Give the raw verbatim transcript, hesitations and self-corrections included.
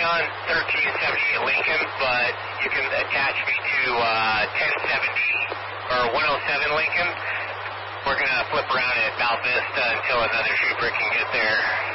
on thirteen seventy-eight Lincoln, but you can attach me to uh, ten seventy or one oh seven Lincoln. We're going to flip around at Val Vista until another trooper can get there.